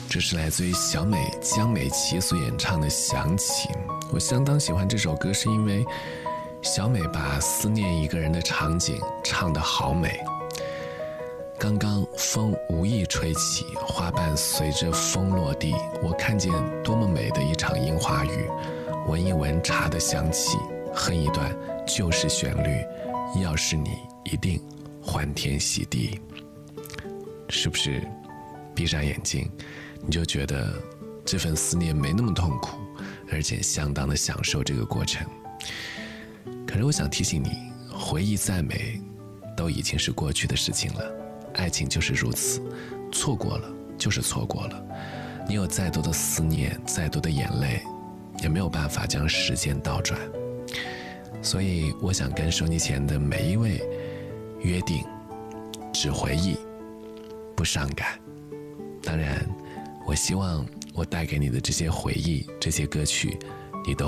这是来自于小美江美琪所演唱的《想起》。我相当喜欢这首歌，是因为小美把思念一个人的场景唱得好美。刚刚风无意吹起，花瓣随着风落地，我看见多么美的一场樱花雨，闻一闻茶的香气，哼一段旧式旋律，要是你一定欢天喜地。是不是闭上眼睛你就觉得这份思念没那么痛苦，而且相当的享受这个过程？可是我想提醒你，回忆再美都已经是过去的事情了，爱情就是如此，错过了就是错过了，你有再多的思念，再多的眼泪，也没有办法将时间倒转。所以我想跟收音前的每一位约定，只回忆不伤感。当然我希望我带给你的这些回忆，这些歌曲